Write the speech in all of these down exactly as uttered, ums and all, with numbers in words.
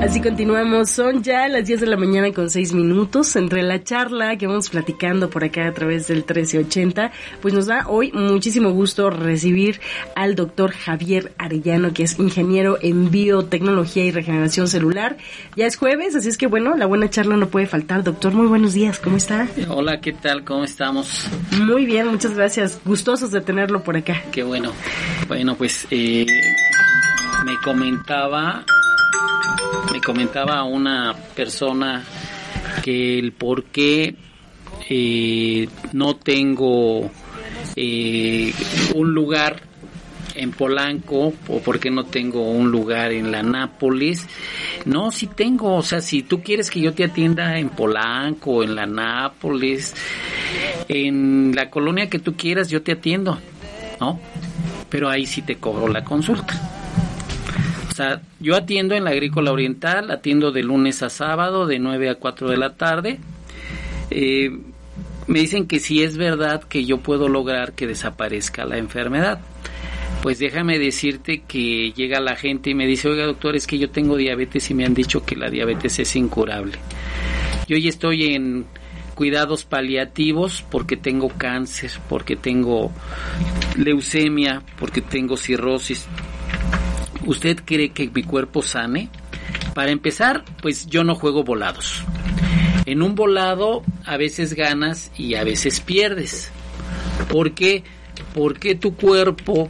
Así continuamos, son ya las diez de la mañana con seis minutos. Entre la charla que vamos platicando por acá a través del trece ochenta, pues nos da hoy muchísimo gusto recibir al doctor Javier Arellano, que es ingeniero en biotecnología y regeneración celular. Ya es jueves, así es que bueno, la buena charla no puede faltar. Doctor, muy buenos días, ¿cómo está? Hola, ¿qué tal? ¿Cómo estamos? Muy bien, muchas gracias, gustosos de tenerlo por acá. Qué bueno. Bueno, pues eh, me comentaba... Me comentaba una persona que el por qué eh, no tengo eh, un lugar en Polanco o por qué no tengo un lugar en la Nápoles. No, sí tengo, o sea, si tú quieres que yo te atienda en Polanco, en la Nápoles, en la colonia que tú quieras, yo te atiendo, ¿no? Pero ahí sí te cobro la consulta. O sea, yo atiendo en la Agrícola Oriental, atiendo de lunes a sábado, de nueve a cuatro de la tarde. Eh, me dicen que si es verdad que yo puedo lograr que desaparezca la enfermedad. Pues déjame decirte que llega la gente y me dice, oiga doctor, es que yo tengo diabetes y me han dicho que la diabetes es incurable. Yo ya estoy en cuidados paliativos porque tengo cáncer, porque tengo leucemia, porque tengo cirrosis. ¿Usted cree que mi cuerpo sane? Para empezar, pues yo no juego volados. En un volado a veces ganas y a veces pierdes. ¿Por qué? Porque tu cuerpo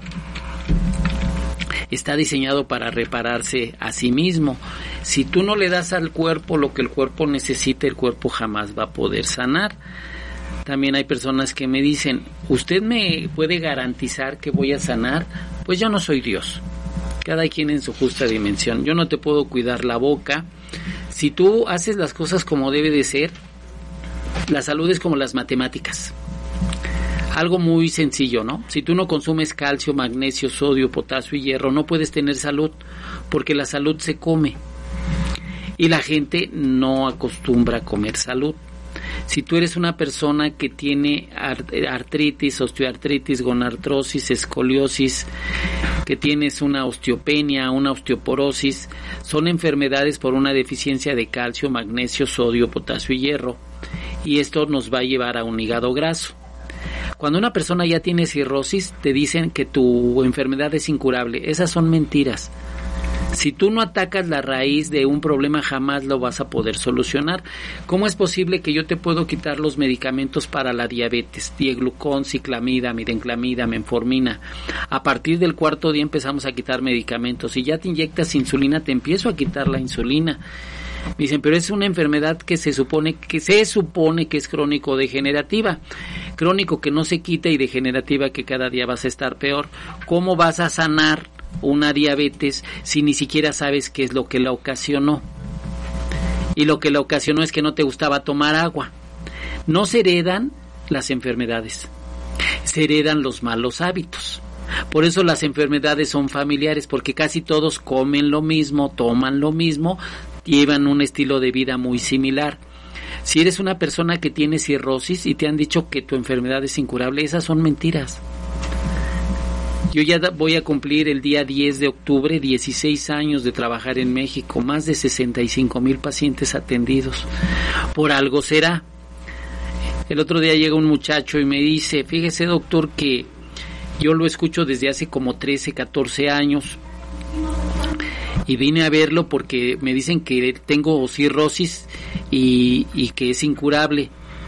está diseñado para repararse a sí mismo. Si tú no le das al cuerpo lo que el cuerpo necesita, el cuerpo jamás va a poder sanar. También hay personas que me dicen, ¿usted me puede garantizar que voy a sanar? Pues yo no soy Dios. Cada quien en su justa dimensión. Yo no te puedo cuidar la boca. Si tú haces las cosas como debe de ser, la salud es como las matemáticas. Algo muy sencillo, ¿no? Si tú no consumes calcio, magnesio, sodio, potasio y hierro, no puedes tener salud, porque la salud se come. Y la gente no acostumbra a comer salud. Si tú eres una persona que tiene artritis, osteoartritis, gonartrosis, escoliosis, que tienes una osteopenia, una osteoporosis, son enfermedades por una deficiencia de calcio, magnesio, sodio, potasio y hierro. Y esto nos va a llevar a un hígado graso. Cuando una persona ya tiene cirrosis, te dicen que tu enfermedad es incurable. Esas son mentiras. Si tú no atacas la raíz de un problema, jamás lo vas a poder solucionar. ¿Cómo es posible que yo te puedo quitar los medicamentos para la diabetes? Dieglucón, ciclamida, mirenclamida, menformina. A partir del cuarto día empezamos a quitar medicamentos. Si ya te inyectas insulina, te empiezo a quitar la insulina. Dicen, pero es una enfermedad que se supone que se supone que es crónico-degenerativa. Crónico que no se quita y degenerativa que cada día vas a estar peor. ¿Cómo vas a sanar una diabetes si ni siquiera sabes qué es lo que la ocasionó? Y lo que la ocasionó es que no te gustaba tomar agua. No se heredan las enfermedades, se heredan los malos hábitos. Por eso las enfermedades son familiares, porque casi todos comen lo mismo, toman lo mismo, llevan un estilo de vida muy similar. Si eres una persona que tiene cirrosis y te han dicho que tu enfermedad es incurable, esas son mentiras. Yo ya voy a cumplir el día diez de octubre, dieciséis años de trabajar en México, más de sesenta y cinco mil pacientes atendidos. Por algo será. El otro día llega un muchacho y me dice, fíjese doctor que yo lo escucho desde hace como trece, catorce años y vine a verlo porque me dicen que tengo cirrosis y, y que es incurable.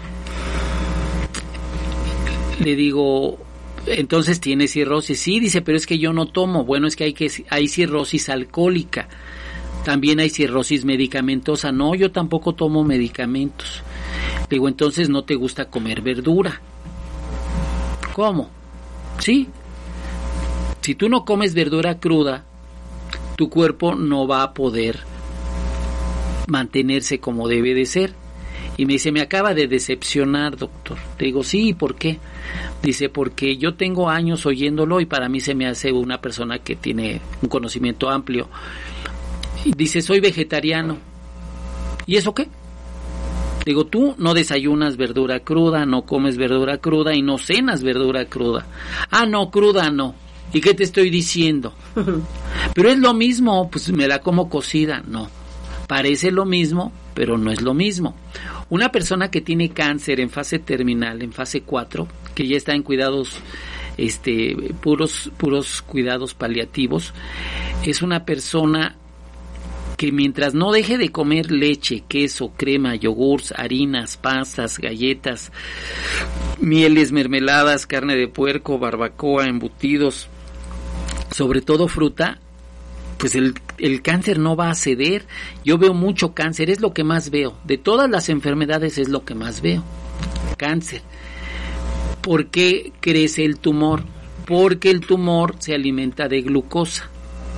Le digo, entonces tiene cirrosis. Sí, dice, pero es que yo no tomo. Bueno, es que hay que hay cirrosis alcohólica. También hay cirrosis medicamentosa. No, yo tampoco tomo medicamentos. Digo, entonces no te gusta comer verdura. ¿Cómo? Sí. Si tú no comes verdura cruda, tu cuerpo no va a poder mantenerse como debe de ser. Y me dice, me acaba de decepcionar, doctor. Le digo, sí, ¿y por qué? Dice, porque yo tengo años oyéndolo y para mí se me hace una persona que tiene un conocimiento amplio. Y dice, soy vegetariano. ¿Y eso qué? Digo, tú no desayunas verdura cruda, no comes verdura cruda y no cenas verdura cruda. Ah, no, cruda no. ¿Y qué te estoy diciendo? Pero es lo mismo, pues me la como cocida. No, Parece lo mismo, pero no es lo mismo. Una persona que tiene cáncer en fase terminal, en fase cuatro, que ya está en cuidados, este, puros, puros cuidados paliativos, es una persona que mientras no deje de comer leche, queso, crema, yogurts, harinas, pastas, galletas, mieles, mermeladas, carne de puerco, barbacoa, embutidos, sobre todo fruta, pues el, el cáncer no va a ceder. Yo veo mucho cáncer, es lo que más veo. De todas las enfermedades es lo que más veo. Cáncer. ¿Por qué crece el tumor? Porque el tumor se alimenta de glucosa.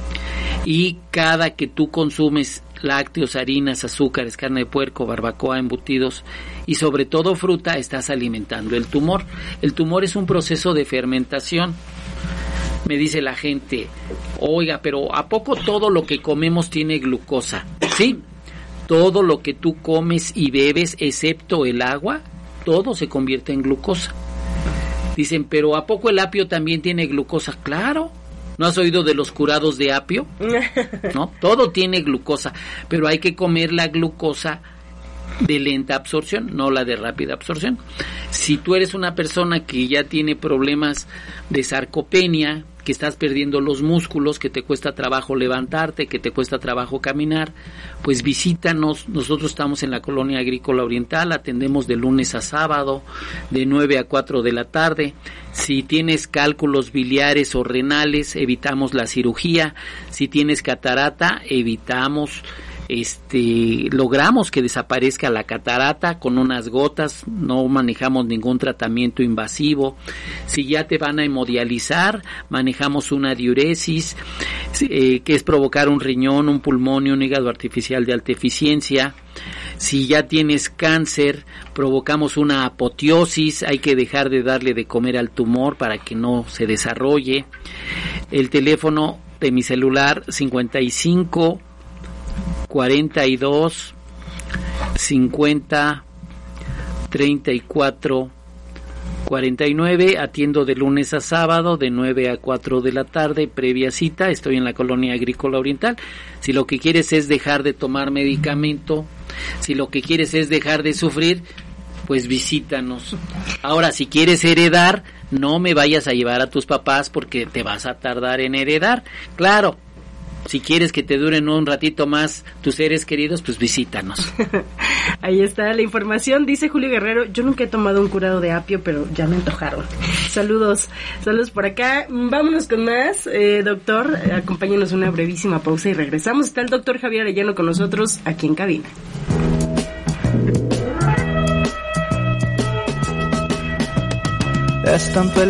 Y cada que tú consumes lácteos, harinas, azúcares, carne de puerco, barbacoa, embutidos y sobre todo fruta, estás alimentando el tumor. El tumor es un proceso de fermentación. Me dice la gente, oiga, pero ¿a poco todo lo que comemos tiene glucosa? Sí, todo lo que tú comes y bebes, excepto el agua, todo se convierte en glucosa. Dicen, pero ¿a poco el apio también tiene glucosa? Claro. ¿No has oído de los curados de apio? No, todo tiene glucosa, pero hay que comer la glucosa de lenta absorción, no la de rápida absorción. Si tú eres una persona que ya tiene problemas de sarcopenia, que estás perdiendo los músculos, que te cuesta trabajo levantarte, que te cuesta trabajo caminar, pues visítanos. Nosotros estamos en la Colonia Agrícola Oriental, atendemos de lunes a sábado, de nueve a cuatro de la tarde. Si tienes cálculos biliares o renales, evitamos la cirugía. Si tienes catarata, evitamos Este, logramos que desaparezca la catarata con unas gotas, no manejamos ningún tratamiento invasivo. Si ya te van a hemodializar, manejamos una diuresis, eh, que es provocar un riñón, un pulmón y un hígado artificial de alta eficiencia. Si ya tienes cáncer, provocamos una apoteosis, hay que dejar de darle de comer al tumor para que no se desarrolle. El teléfono de mi celular, cincuenta y cinco cuarenta y dos cincuenta treinta y cuatro cuarenta y nueve, atiendo de lunes a sábado de nueve a cuatro de la tarde, previa cita. Estoy en la Colonia Agrícola Oriental. Si lo que quieres es dejar de tomar medicamento, si lo que quieres es dejar de sufrir, pues visítanos. Ahora, si quieres heredar, no me vayas a llevar a tus papás porque te vas a tardar en heredar. Claro, si quieres que te duren un ratito más tus seres queridos, pues visítanos. Ahí está la información. Dice Julio Guerrero, yo nunca he tomado un curado de apio, pero ya me antojaron. Saludos, saludos por acá. Vámonos con más. Eh, doctor, acompáñenos una brevísima pausa y regresamos. Está el doctor Javier Arellano con nosotros aquí en cabina. Es tanto el